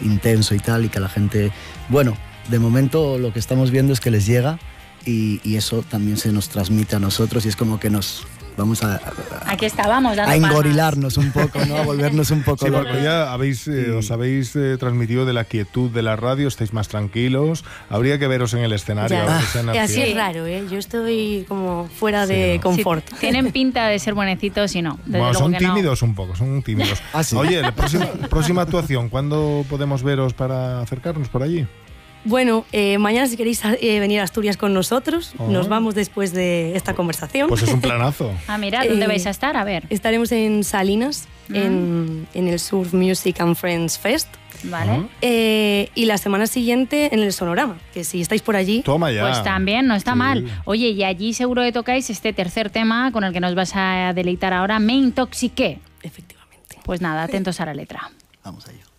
intenso y tal, y que la gente, bueno, de momento lo que estamos viendo es que les llega y eso también se nos transmite a nosotros y es como que nos vamos aquí estábamos dando a engorilarnos un poco, ¿no? A volvernos un poco locos. Porque ya os habéis transmitido de la quietud de la radio, estáis más tranquilos. Habría que veros en el escenario. Así es raro, ¿eh? Yo estoy como fuera de confort. Sí, tienen pinta de ser buenecitos y no. Bueno, son tímidos un poco, son tímidos. ¿Sí? Oye, la próxima actuación, ¿cuándo podemos veros para acercarnos por allí? Bueno, mañana si queréis venir a Asturias con nosotros, nos vamos después de esta conversación. Pues es un planazo. Mira, ¿dónde vais a estar? A ver. Estaremos en Salinas, en el Surf Music and Friends Fest. Vale. Y la semana siguiente en el Sonorama, que si estáis por allí... Toma ya. Pues también, no está mal. Oye, y allí seguro que tocáis este tercer tema con el que nos vas a deleitar ahora, Me Intoxiqué. Efectivamente. Pues nada, atentos a la letra. Vamos allá.